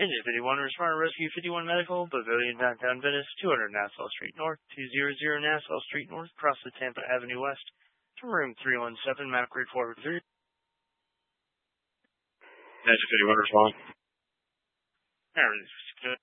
Engine 51, Responder Rescue 51 Medical, Pavilion, Downtown Venice, 200 Nassau Street North, 200 Nassau Street North, across the Tampa Avenue West, to room 317, map grade 4 3. Engine 51, respond. Everything's good.